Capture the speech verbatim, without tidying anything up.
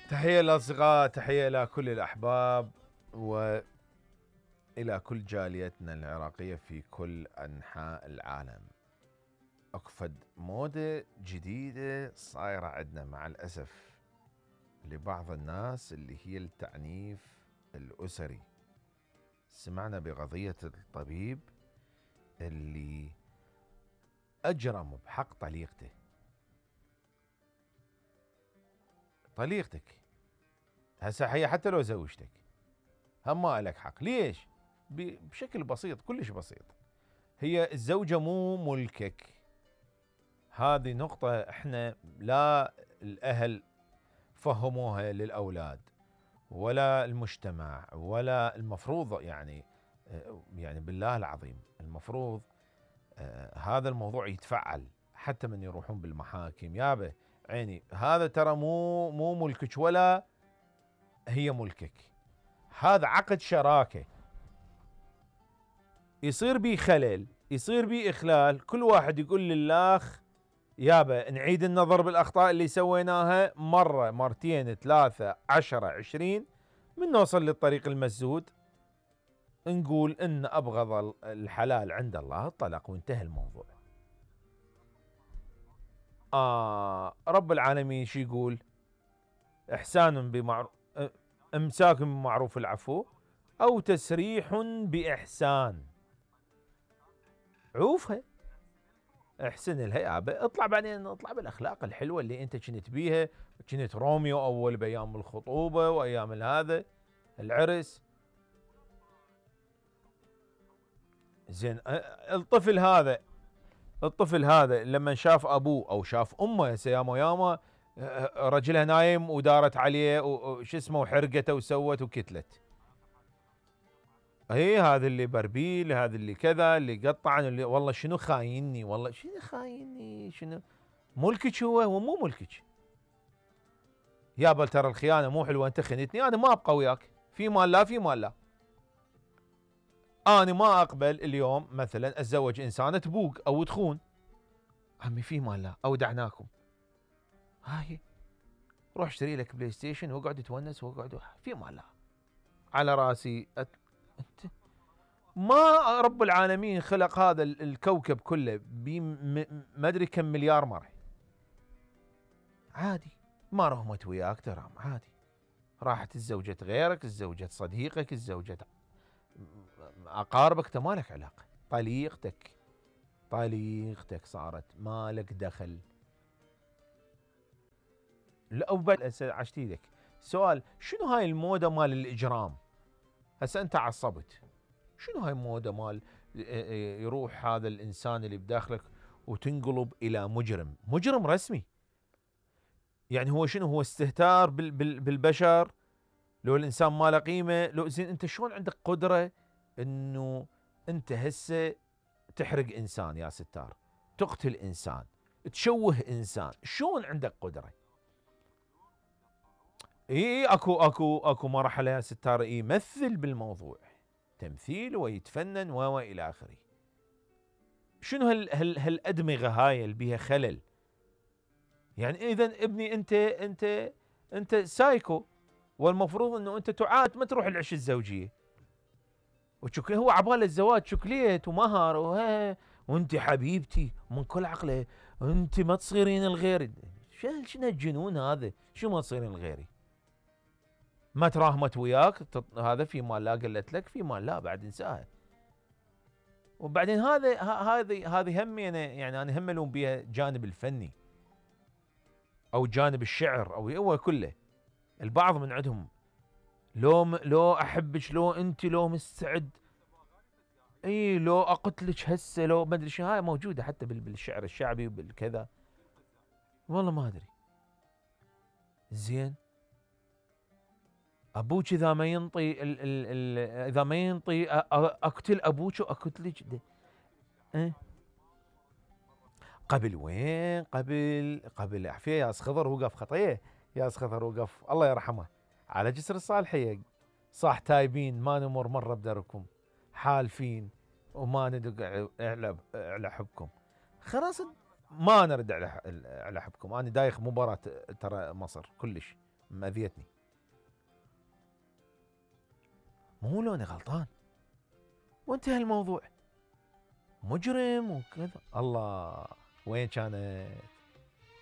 تحية للأصدقاء، تحية إلى كل الأحباب وإلى كل جاليتنا العراقية في كل أنحاء العالم. أكفد موضة جديدة صايرة عندنا مع الأسف لبعض الناس اللي هي التعنيف الأسري. سمعنا بقضية الطبيب اللي أجرم بحق طليقته. طليقتك هسه هي حتى لو زوجتك هم ما لك حق. ليش؟ بشكل بسيط، كلش بسيط. هي الزوجة مو ملكك. هذه نقطة احنا لا الأهل فهموها للأولاد ولا المجتمع ولا المفروض، يعني يعني بالله العظيم المفروض آه هذا الموضوع يتفعل حتى من يروحون بالمحاكم. يابا عيني، هذا ترى مو مو ملكك ولا هي ملكك. هذا عقد شراكة، يصير بيه خلل، يصير بيه إخلال، كل واحد يقول للآخ يابا نعيد النظر بالأخطاء اللي سويناها مرة مرتين ثلاثة عشرة عشرين، من نوصل للطريق المسدود نقول إن أبغض الحلال عند الله الطلاق وانتهى الموضوع. آه رب العالمين شو يقول؟ إحسان بمعروف، إمساك بمعروف العفو أو تسريح بإحسان. عوفها، احسن لها يابا، اطلع بعدين اطلع بالاخلاق الحلوه اللي انت كنت بيها. كنت روميو اول بايام الخطوبه وايام هذا العرس. زين الطفل هذا الطفل هذا لما شاف ابوه او شاف امه هسه ياما ياما رجلها نايم ودارت عليه وش اسمه وحرقته وسوت وكتلت. اي هذا اللي بربيل، هذا اللي كذا، اللي قطع، اللي والله شنو خايني، والله شنو خايني، شنو ملكك هو ومو ملكك. يابا ترى الخيانه مو حلوه، انت خنتني انا ما ابقى وياك، في مال لا في مال لا. انا ما اقبل اليوم مثلا اتزوج انسانه تبوق او تخون. عمي في مال لا اودعناكم، هاي روح اشتري لك بلاي ستيشن واقعد تونس واقعد في مال لا على راسي. أت... انت ما رب العالمين خلق هذا الكوكب كله ما ادري كم مليار مره. عادي ما رهمت وياك ترى عادي، راحت تزوجت غيرك، تزوجت صديقك، تزوجت اقاربك، انت مالك علاقه. طليقتك طليقتك صارت مالك دخل. لا وبعد عشت ايدك. سؤال، شنو هاي الموضه مال الاجرام؟ هسه انت عصبت، شنو هاي الموضه مال يروح هذا الانسان اللي بداخلك وتنقلب الى مجرم، مجرم رسمي؟ يعني هو شنو؟ هو استهتار بال بال بالبشر؟ لو الانسان ما له قيمه؟ لو زين انت شلون عندك قدره انه انت هسه تحرق انسان يا ستار، تقتل انسان، تشوه انسان، شلون عندك قدره؟ اي اكو اكو اكو مرحله يا ستار يمثل بالموضوع، تمثيل ويتفنن و الى اخره. شنو هال هال هالادمغه هاي اللي بيها خلل؟ يعني اذا ابني انت انت انت سايكو، والمفروض انه انت تعاد ما تروح العش الزوجيه. وشكل هو عباله الزواج شكليت ومهر وها، وانت حبيبتي من كل عقله، انت ما تصيرين الغير. شنو الجنون هذا؟ شو ما تصيرين الغيري؟ ما تراهمت وياك هذا في مال لا قلت لك، في مال لا بعد انساها. وبعدين هذا هذه هذه هم يعني, يعني انا هم الوم بها جانب الفني او جانب الشعر او هو كله. البعض من عندهم لو لو احبك، لو انت لو مستعد، اي لو اقتلك هسه، لو ما ادري شو. هاي موجوده حتى بالشعر الشعبي وبالكذا، والله ما ادري. زين ابوك اذا ما ينطي ال ال ال اذا ما ينطي اقتل ابوك واقتلك. أه؟ قبل وين؟ قبل قبل عفيه ياس خضر وقف خطيه، ياس خضر وقف الله يرحمه على جسر الصالحيه، صح تايبين ما نمر مره بدركم، حالفين وما ندق على على حبكم. خلاص ما نرد على على حبكم. انا دايخ مباراه ترى مصر كلش مأذيتني. مو لوني غلطان وانتهى الموضوع، مجرم وكذا. الله، وين كانت؟